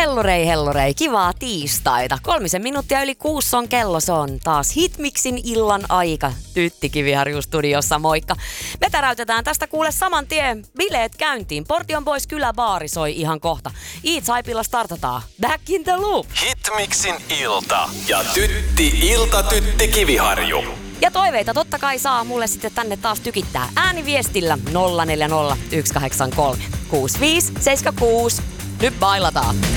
Hellurei, kivaa tiistaita. 3 minuuttia yli 6 on kello, se on taas Hitmixin illan aika. Tytti Kiviharju studiossa, moikka. Me täräytetään tästä kuule saman tien bileet käyntiin. Portion Boys kyläbaari soi ihan kohta. Saipilla startataan. Back in the loop. Hitmixin ilta ja Tytti Kiviharju. Ja toiveita totta kai saa mulle sitten tänne taas tykittää ääniviestillä 040 183 6576. Nyt bailataan.